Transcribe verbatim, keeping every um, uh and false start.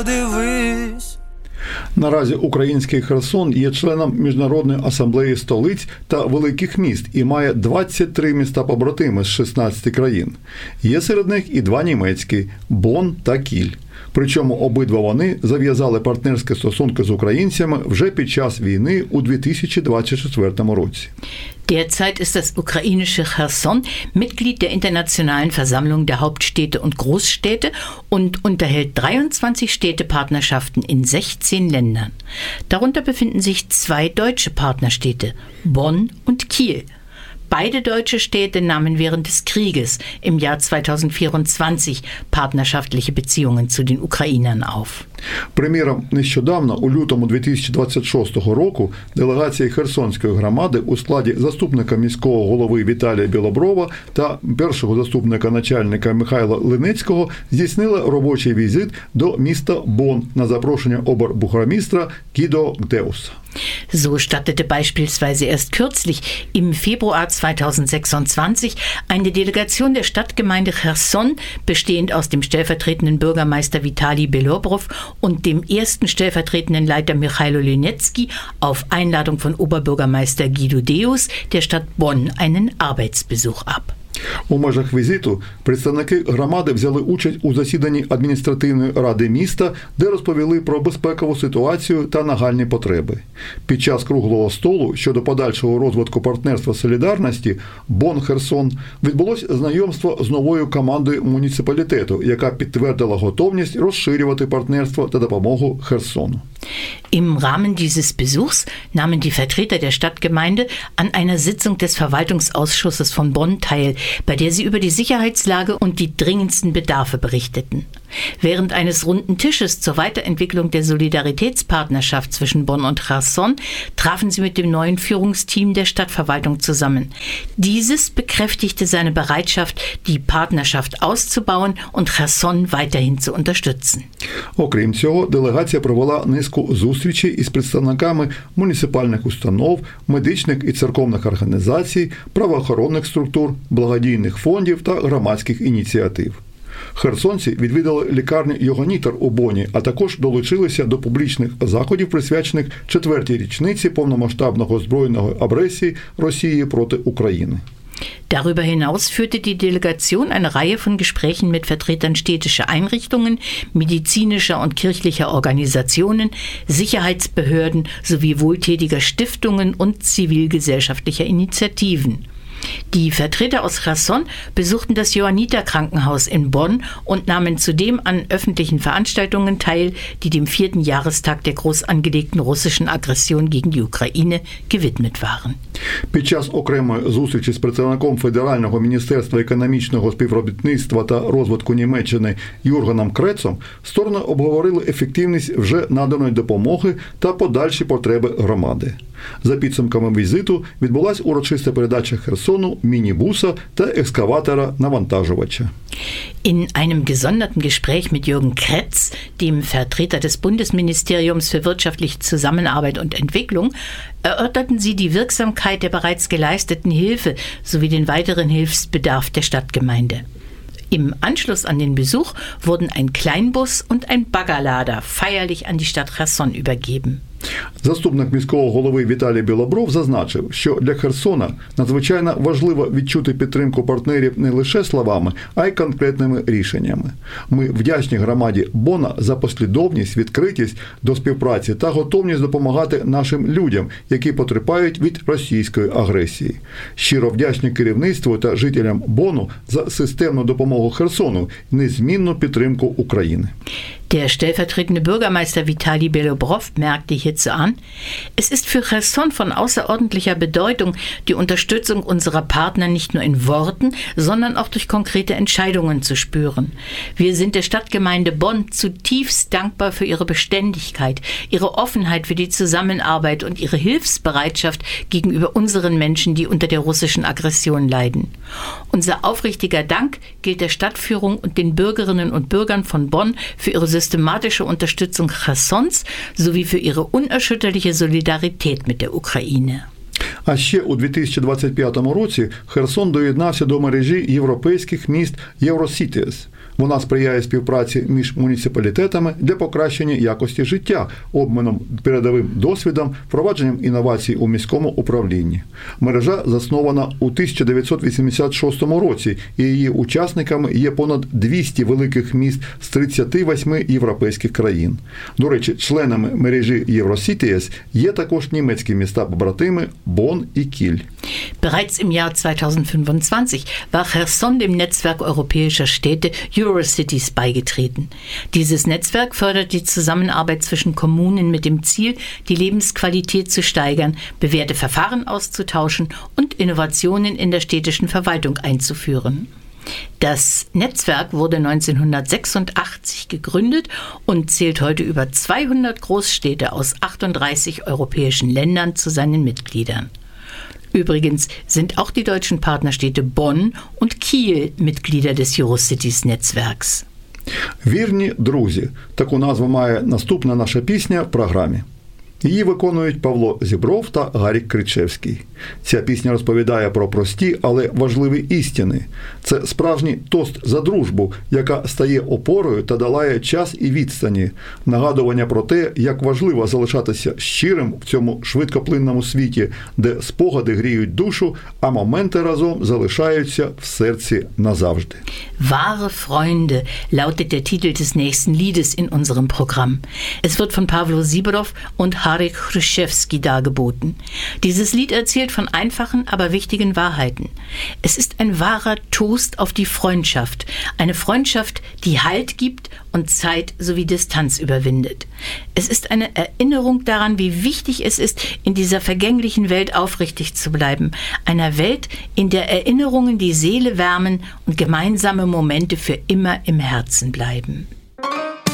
Дивись. Наразі український Херсон є членом Міжнародної асамблеї столиць та великих міст і має двадцять три міста-побратими з шістнадцяти країн. Є серед них і два німецькі – Бонн та Кіль. Причому обидва вони зав'язали партнерські стосунки з українцями вже під час війни у дві тисячі двадцять четвертому році. Derzeit ist das ukrainische Cherson Mitglied der Internationalen Versammlung der Hauptstädte und Großstädte und unterhält dreiundzwanzig Städtepartnerschaften in sechzehn Ländern. Darunter befinden sich zwei deutsche Partnerstädte, Bonn und Kiel. Beide deutsche Städte nahmen während des Krieges im Jahr zweitausendvierundzwanzig partnerschaftliche Beziehungen zu den Ukrainern auf. Приміром, нещодавно, у лютому дві тисячі двадцять шостого року, делегація Херсонської громади у складі заступника міського голови Віталія Білоброва та першого заступника начальника Михайла Линецького здійснили робочий візит до міста Бонн на запрошення обербургомістра Гідо Гдеуса. So stattete beispielsweise erst kürzlich im Februar zweitausendsechsundzwanzig eine Delegation der Stadtgemeinde Cherson, bestehend aus dem stellvertretenden Bürgermeister Vitali Belobrov und dem ersten stellvertretenden Leiter Michailo Lynecki, auf Einladung von Oberbürgermeister Guido Deus der Stadt Bonn einen Arbeitsbesuch ab. У межах візиту представники громади взяли участь у засіданні адміністративної ради міста, де розповіли про безпекову ситуацію та нагальні потреби. Під час круглого столу щодо подальшого розвитку партнерства солідарності Бонн-Херсон відбулось знайомство з новою командою муніципалітету, яка підтвердила готовність розширювати партнерство та допомогу Херсону. Im Rahmen dieses Besuchs nahmen die Vertreter der Stadtgemeinde an einer Sitzung des Verwaltungsausschusses von Bonn teil, bei der sie über die Sicherheitslage und die dringendsten Bedarfe berichteten. Während eines runden Tisches zur Weiterentwicklung der Solidaritätspartnerschaft zwischen Bonn und Cherson trafen sie mit dem neuen Führungsteam der Stadtverwaltung zusammen. Dieses bekräftigte seine Bereitschaft, die Partnerschaft auszubauen und Cherson weiterhin zu unterstützen. Окрім цього, делегація провела низку зустрічей із представниками муніципальних установ, медичних і церковних організацій, правоохоронних структур, благодійних фондів та громадських ініціатив. Херсонці відвідали лікарню Йогонітер у Бонні, а також долучилися до публічних заходів, присвячених четвертій річниці повномасштабного збройної агресії Росії проти України. Darüber hinaus führte die Delegation eine Reihe von Gesprächen mit Vertretern städtischer Einrichtungen, medizinischer und kirchlicher Organisationen, Sicherheitsbehörden sowie wohltätiger Stiftungen und zivilgesellschaftlicher Initiativen. Die Vertreter aus Cherson besuchten das Johanniter-Krankenhaus in Bonn und nahmen zudem an öffentlichen Veranstaltungen teil, die dem vierten Jahrestag der groß angelegten russischen Aggression gegen die Ukraine gewidmet waren. Під час окремої зустрічі з представником Федерального міністерства економічного співробітництва та розвитку Німеччини Юргеном Крецом сторони обговорили ефективність вже наданої допомоги та подальші потреби громади. За підсумками візиту відбулась урочиста передача Херсону мінібуса та екскаватора-навантажувача. In einem gesonderten Gespräch mit Jürgen Kretz, dem Vertreter des Bundesministeriums für wirtschaftliche Zusammenarbeit und Entwicklung, erörterten sie die Wirksamkeit der bereits geleisteten Hilfe sowie den weiteren Hilfsbedarf der Stadtgemeinde. Im Anschluss an den Besuch wurden ein Kleinbus und ein Baggerlader feierlich an die Stadt Cherson übergeben. Заступник міського голови Віталій Білобров зазначив, що для Херсона надзвичайно важливо відчути підтримку партнерів не лише словами, а й конкретними рішеннями. Ми вдячні громаді Бонна за послідовність, відкритість до співпраці та готовність допомагати нашим людям, які потерпають від російської агресії. Щиро вдячні керівництву та жителям Бонну за системну допомогу Херсону і незмінну підтримку України. Der stellvertretende Bürgermeister Vitali Belobrov merkte hierzu an, es ist für Cherson von außerordentlicher Bedeutung, die Unterstützung unserer Partner nicht nur in Worten, sondern auch durch konkrete Entscheidungen zu spüren. Wir sind der Stadtgemeinde Bonn zutiefst dankbar für ihre Beständigkeit, ihre Offenheit für die Zusammenarbeit und ihre Hilfsbereitschaft gegenüber unseren Menschen, die unter der russischen Aggression leiden. Unser aufrichtiger Dank gilt der Stadtführung und den Bürgerinnen und Bürgern von Bonn für ihre systematische Unterstützung Chersons sowie für ihre unerschütterliche Solidarität mit der Ukraine. А ще у дві тисячі двадцять п'ятому році Херсон доєднався до мережі європейських міст Eurocities. Вона сприяє співпраці між муніципалітетами для покращення якості життя, обміном передовим досвідом, впровадженням інновацій у міському управлінні. Мережа заснована у тисяча дев'ятсот вісімдесят шостому році, і її учасниками є понад двісті великих міст з тридцяти восьми європейських країн. До речі, членами мережі Eurocities є також німецькі міста-побратими Бонн і Кіль. Bereits im Jahr zweitausendfünfundzwanzig war Cherson dem Netzwerk europäischer Städte Eurocities beigetreten. Dieses Netzwerk fördert die Zusammenarbeit zwischen Kommunen mit dem Ziel, die Lebensqualität zu steigern, bewährte Verfahren auszutauschen und Innovationen in der städtischen Verwaltung einzuführen. Das Netzwerk wurde neunzehnhundertsechsundachtzig gegründet und zählt heute über zweihundert Großstädte aus achtunddreißig europäischen Ländern zu seinen Mitgliedern. Übrigens sind auch die deutschen Partnerstädte Bonn und Kiel Mitglieder des Eurocities-Netzwerks. «Вірні друзі» – таку назву має наступна наша пісня в програмі. Її виконують Павло Зібров та Гарік Кричевський. Ця пісня розповідає про прості, але важливі істини. Це справжній тост за дружбу, яка стає опорою та долає час і відстані. Нагадування про те, як важливо залишатися щирим в цьому швидкоплинному світі, де спогади гріють душу, а моменти разом залишаються в серці назавжди. Wahre Freunde lautet der Titel des nächsten Liedes in unserem Programm. Es wird von Pawlo Siborow und Harek Krzyzewski dargeboten. Dieses Lied erzählt von einfachen, aber wichtigen Wahrheiten. Es ist ein wahrer Toast auf die Freundschaft. Eine Freundschaft, die Halt gibt und Zeit sowie Distanz überwindet. Es ist eine Erinnerung daran, wie wichtig es ist, in dieser vergänglichen Welt aufrichtig zu bleiben. Einer Welt, in der Erinnerungen die Seele wärmen und gemeinsame Momente für immer im Herzen bleiben.